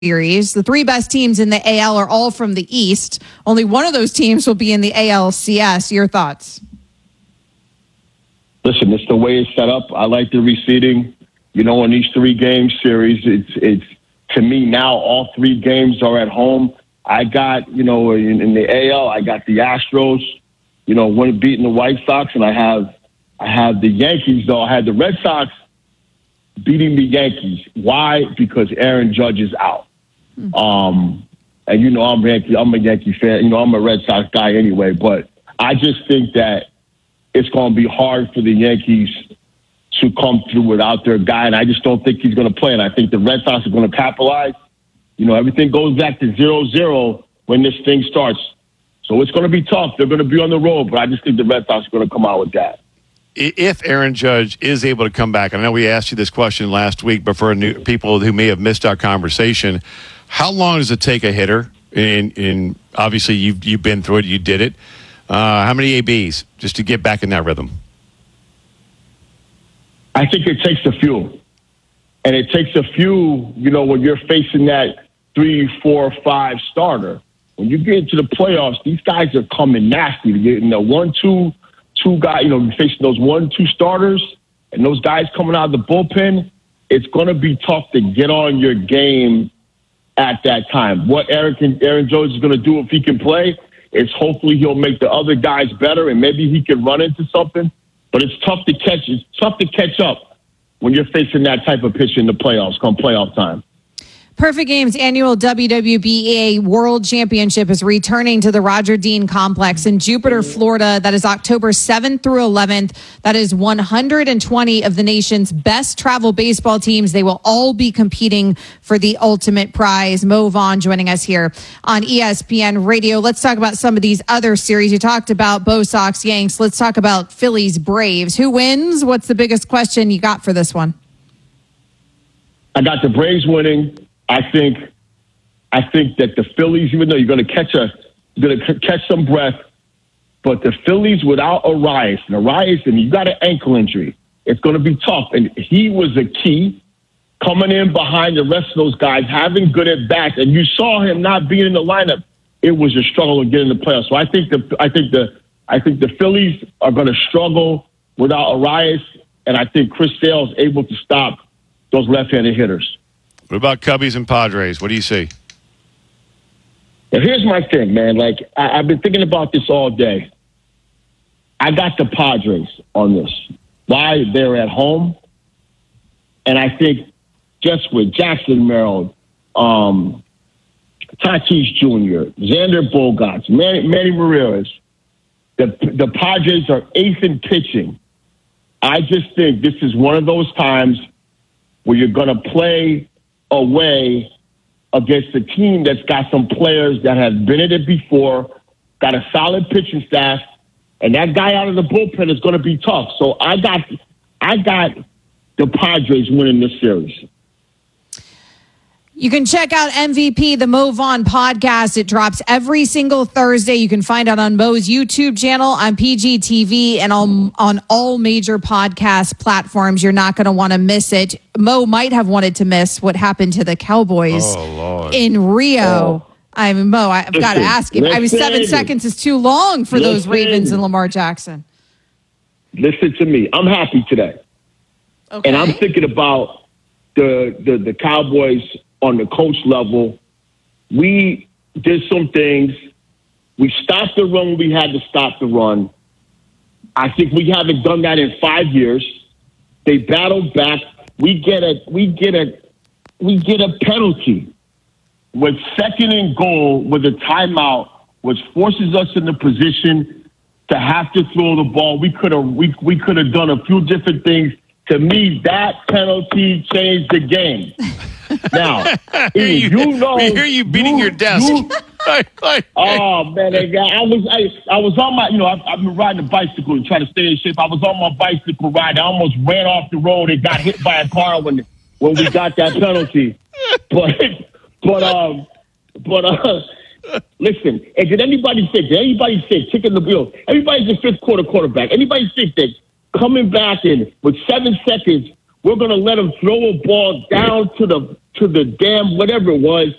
series. The three best teams in the AL are all from the East. Only one of those teams will be in the ALCS. Your thoughts? Listen, it's the way it's set up. I like the reseeding. You know, in these 3-game series, it's to me now all 3 games are at home. I got, in the AL, I got the Astros, when beating the White Sox, and I have the Yankees, though. I had the Red Sox beating the Yankees. Why? Because Aaron Judge is out. And I'm a Yankee fan. I'm a Red Sox guy anyway, but I just think that it's going to be hard for the Yankees to come through without their guy, and I just don't think he's going to play. And I think the Red Sox are going to capitalize. Everything goes back to 0-0 when this thing starts. So it's going to be tough. They're going to be on the road, but I just think the Red Sox are going to come out with that. If Aaron Judge is able to come back, I know we asked you this question last week, but for people who may have missed our conversation, how long does it take a hitter? And obviously, you've been through it. You did it. How many ABs just to get back in that rhythm? I think it takes a few. And it takes a few, when you're facing that 3, 4, 5 starter. When you get into the playoffs, these guys are coming nasty. You get in the 1-2 guy, you're facing those 1-2 starters and those guys coming out of the bullpen. It's going to be tough to get on your game at that time. What Aaron Judge is going to do if he can play is hopefully he'll make the other guys better and maybe he can run into something. But it's tough to catch. It's tough to catch up when you're facing that type of pitch in the playoffs come playoff time. Perfect Games annual WWBA World Championship is returning to the Roger Dean Complex in Jupiter, Florida. That is October 7th through 11th. That is 120 of the nation's best travel baseball teams. They will all be competing for the ultimate prize. Mo Vaughn joining us here on ESPN Radio. Let's talk about some of these other series. You talked about Bo Sox, Yanks. Let's talk about Phillies, Braves. Who wins? What's the biggest question you got for this one? I got the Braves winning. I think that the Phillies, even though you're going to catch some breath, but the Phillies without Arias, and you got an ankle injury, it's going to be tough. And he was a key coming in behind the rest of those guys, having good at bats, and you saw him not being in the lineup. It was a struggle to get in the playoffs. So I think the Phillies are going to struggle without Arias, and I think Chris Sale is able to stop those left-handed hitters. What about Cubbies and Padres? What do you see? Now, here's my thing, man. I've been thinking about this all day. I got the Padres on this. Why? They're at home. And I think just with Jackson Merrill, Tatis Jr., Xander Bogaerts, Manny Ramirez, the Padres are eighth in pitching. I just think this is one of those times where you're going to play away against a team that's got some players that have been at it before, got a solid pitching staff, and that guy out of the bullpen is going to be tough. So I got the Padres winning this series. You can check out MVP, the Mo Vaughn podcast. It drops every single Thursday. You can find it on Mo's YouTube channel, on PGTV, and on all major podcast platforms. You're not going to want to miss it. Mo might have wanted to miss what happened to the Cowboys in Rio. Mo, I've got to ask you. 7 seconds is too long for those Ravens and Lamar Jackson. Listen to me. I'm happy today. Okay. And I'm thinking about the Cowboys on the coach level. We did some things. We stopped the run when we had to stop the run. I think we haven't done that in 5 years. They battled back. We get a penalty with 2nd and goal with a timeout, which forces us in the position to have to throw the ball. We could have done a few different things. To me, that penalty changed the game. Now, we hear you beating your desk. Oh man, I was on my, I've been riding a bicycle and trying to stay in shape. I was on my bicycle ride. I almost ran off the road and got hit by a car when we got that penalty. But listen, and did anybody think kicking the wheel? Everybody's a fifth quarter quarterback. Anybody think that coming back in with 7 seconds, we're going to let them throw a ball down to to the damn whatever it was.